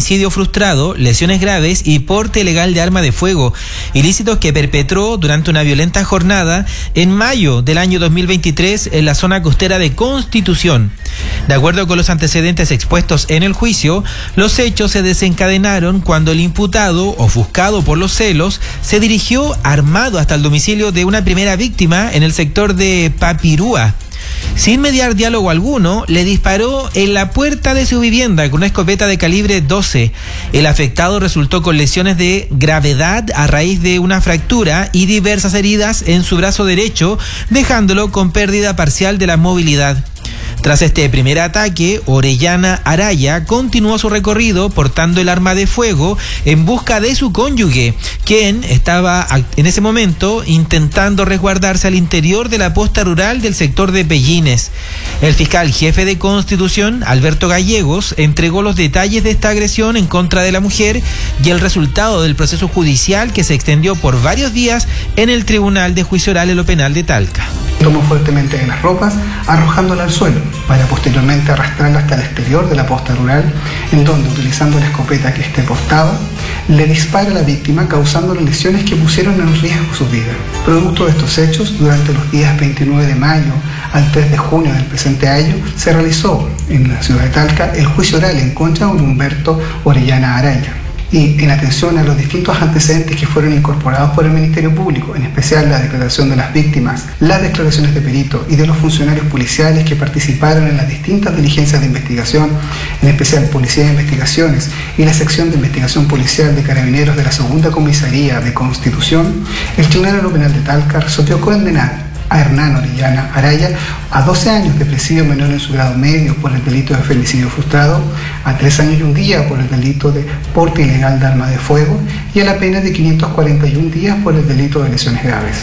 homicidio frustrado, lesiones graves y porte ilegal de arma de fuego, ilícitos que perpetró durante una violenta jornada en mayo del año 2023 en la zona costera de Constitución. De acuerdo con los antecedentes expuestos en el juicio, los hechos se desencadenaron cuando el imputado, ofuscado por los celos, se dirigió armado hasta el domicilio de una primera víctima en el sector de Papirúa. Sin mediar diálogo alguno, le disparó en la puerta de su vivienda con una escopeta de calibre 12. El afectado resultó con lesiones de gravedad a raíz de una fractura y diversas heridas en su brazo derecho, dejándolo con pérdida parcial de la movilidad. Tras este primer ataque, Orellana Araya continuó su recorrido portando el arma de fuego en busca de su cónyuge, quien estaba en ese momento intentando resguardarse al interior de la posta rural del sector de Pellines. El fiscal jefe de Constitución, Alberto Gallegos, entregó los detalles de esta agresión en contra de la mujer y el resultado del proceso judicial que se extendió por varios días en el Tribunal de Juicio Oral en lo Penal de Talca. Tomó fuertemente de las ropas, arrojándola al suelo, para posteriormente arrastrarla hasta el exterior de la posta rural, en donde, utilizando la escopeta que portaba, le dispara a la víctima, causándole lesiones que pusieron en riesgo su vida. Producto de estos hechos, durante los días 29 de mayo al 3 de junio del presente año, se realizó en la ciudad de Talca el juicio oral en contra de Humberto Orellana Araya. Y en atención a los distintos antecedentes que fueron incorporados por el Ministerio Público, en especial la declaración de las víctimas, las declaraciones de perito y de los funcionarios policiales que participaron en las distintas diligencias de investigación, en especial Policía de Investigaciones y la sección de investigación policial de Carabineros de la Segunda Comisaría de Constitución, el Tribunal de lo Penal de Talca resolvió condenar a Hernán Orellana Araya a 12 años de presidio menor en su grado medio por el delito de femicidio frustrado, a 3 años y un día por el delito de porte ilegal de arma de fuego y a la pena de 541 días por el delito de lesiones graves.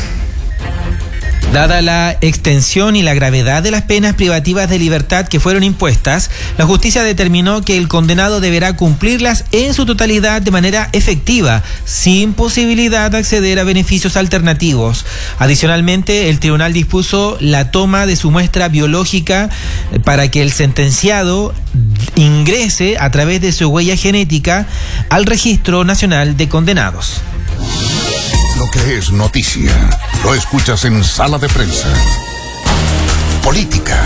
Dada la extensión y la gravedad de las penas privativas de libertad que fueron impuestas, la justicia determinó que el condenado deberá cumplirlas en su totalidad de manera efectiva, sin posibilidad de acceder a beneficios alternativos. Adicionalmente, el tribunal dispuso la toma de su muestra biológica para que el sentenciado ingrese a través de su huella genética al Registro Nacional de Condenados. Lo que es noticia, lo escuchas en Sala de Prensa. Política.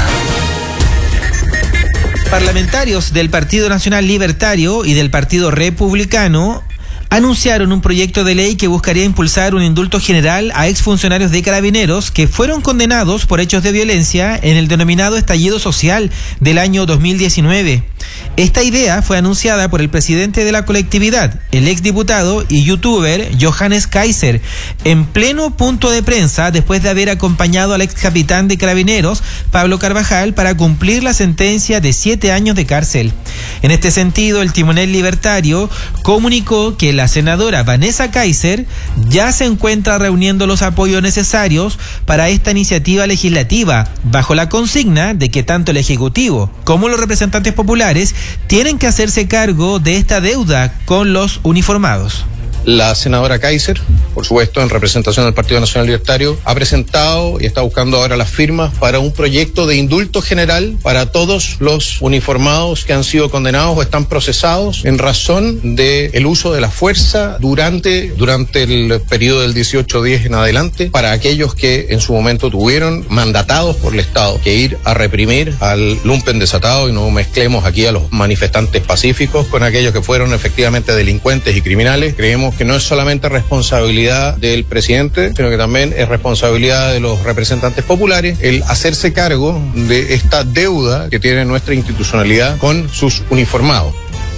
Parlamentarios del Partido Nacional Libertario y del Partido Republicano anunciaron un proyecto de ley que buscaría impulsar un indulto general a exfuncionarios de Carabineros que fueron condenados por hechos de violencia en el denominado estallido social del año 2019. Esta idea fue anunciada por el presidente de la colectividad, el exdiputado y youtuber Johannes Kaiser, en pleno punto de prensa después de haber acompañado al ex capitán de Carabineros, Pablo Carvajal, para cumplir la sentencia de 7 años de cárcel. En este sentido, el timonel libertario comunicó que la senadora Vanessa Kaiser ya se encuentra reuniendo los apoyos necesarios para esta iniciativa legislativa, bajo la consigna de que tanto el Ejecutivo como los representantes populares tienen que hacerse cargo de esta deuda con los uniformados. La senadora Kaiser, por supuesto, en representación del Partido Nacional Libertario, ha presentado y está buscando ahora las firmas para un proyecto de indulto general para todos los uniformados que han sido condenados o están procesados en razón del uso de la fuerza durante el periodo del 18-10 en adelante, para aquellos que en su momento tuvieron mandatados por el Estado que ir a reprimir al lumpen desatado, y no mezclemos aquí a los manifestantes pacíficos con aquellos que fueron efectivamente delincuentes y criminales. Creemos que no es solamente responsabilidad del presidente, sino que también es responsabilidad de los representantes populares el hacerse cargo de esta deuda que tiene nuestra institucionalidad con sus uniformados.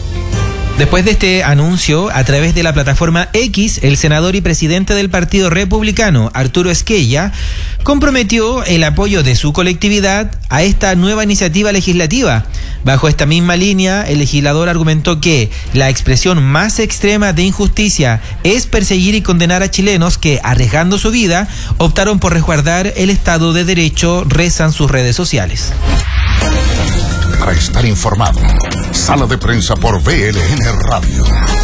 Después de este anuncio, a través de la plataforma X, el senador y presidente del Partido Republicano, Arturo Esquella, comprometió el apoyo de su colectividad a esta nueva iniciativa legislativa. Bajo esta misma línea, el legislador argumentó que la expresión más extrema de injusticia es perseguir y condenar a chilenos que, arriesgando su vida, optaron por resguardar el Estado de Derecho, rezan sus redes sociales. Para estar informado, Sala de Prensa por VLN Radio.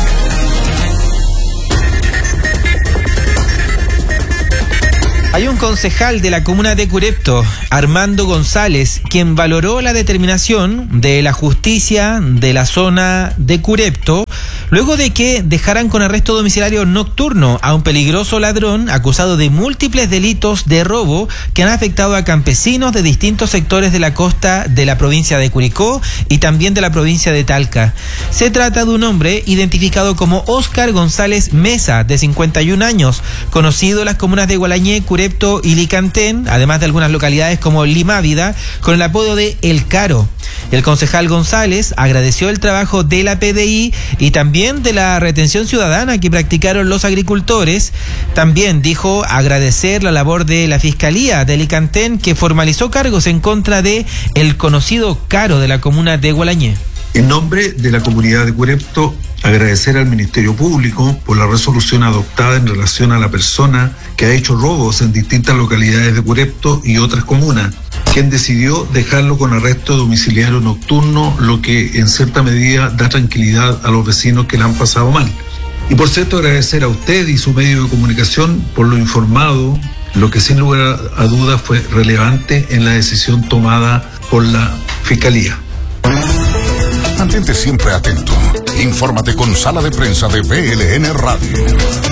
Hay un concejal de la comuna de Curepto, Armando González, quien valoró la determinación de la justicia de la zona de Curepto luego de que dejaran con arresto domiciliario nocturno a un peligroso ladrón acusado de múltiples delitos de robo que han afectado a campesinos de distintos sectores de la costa de la provincia de Curicó y también de la provincia de Talca. Se trata de un hombre identificado como Óscar González Mesa, de 51 años, conocido en las comunas de Gualañé, Curepto y Licantén, además de algunas localidades como Limávida, con el apodo de El Caro. El concejal González agradeció el trabajo de la PDI y también de la retención ciudadana que practicaron los agricultores. También dijo agradecer la labor de la Fiscalía de Licantén, que formalizó cargos en contra de el conocido Caro de la comuna de Gualañé. En nombre de la comunidad de Curepto, agradecer al Ministerio Público por la resolución adoptada en relación a la persona que ha hecho robos en distintas localidades de Curepto y otras comunas, quien decidió dejarlo con arresto domiciliario nocturno, lo que en cierta medida da tranquilidad a los vecinos que la han pasado mal. Y por cierto, agradecer a usted y su medio de comunicación por lo informado, lo que sin lugar a dudas fue relevante en la decisión tomada por la Fiscalía. Mantente siempre atento. Infórmate con Sala de Prensa de VLN Radio.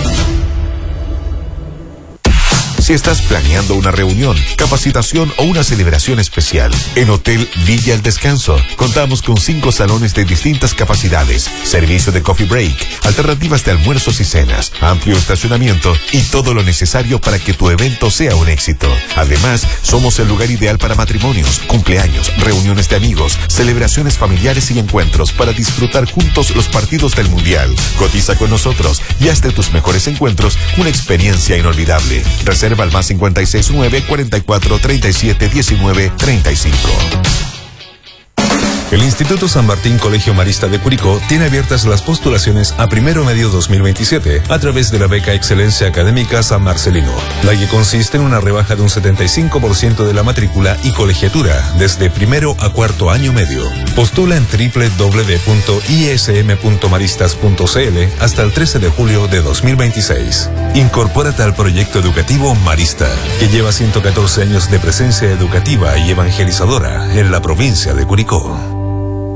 Si estás planeando una reunión, capacitación o una celebración especial, en Hotel Villa El Descanso contamos con 5 salones de distintas capacidades, servicio de coffee break, alternativas de almuerzos y cenas, amplio estacionamiento y todo lo necesario para que tu evento sea un éxito. Además, somos el lugar ideal para matrimonios, cumpleaños, reuniones de amigos, celebraciones familiares y encuentros para disfrutar juntos los partidos del Mundial. Cotiza con nosotros y haz de tus mejores encuentros una experiencia inolvidable. Reserva al más 569 44 37 19 35. El Instituto San Martín Colegio Marista de Curicó tiene abiertas las postulaciones a primero medio 2027 a través de la beca Excelencia Académica San Marcelino, la que consiste en una rebaja de un 75% de la matrícula y colegiatura desde primero a cuarto año medio. Postula en www.ism.maristas.cl hasta el 13 de julio de 2026. Incorpórate al proyecto educativo Marista, que lleva 114 años de presencia educativa y evangelizadora en la provincia de Curicó.